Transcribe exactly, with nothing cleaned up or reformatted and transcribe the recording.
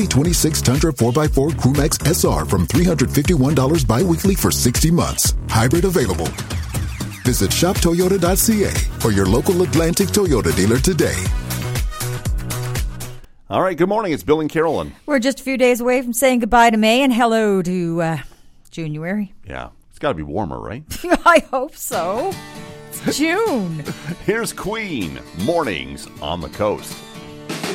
twenty-six Tundra four by four Crewmax S R from three hundred fifty-one dollars bi-weekly for sixty months. Hybrid available. Visit shop toyota dot c a or your local Atlantic Toyota dealer today. All right, good morning. It's Bill and Carolyn. We're just a few days away from saying goodbye to May and hello to uh, January. Yeah, it's got to be warmer, right? I hope so. It's June. Here's Queen, Mornings on the Coast.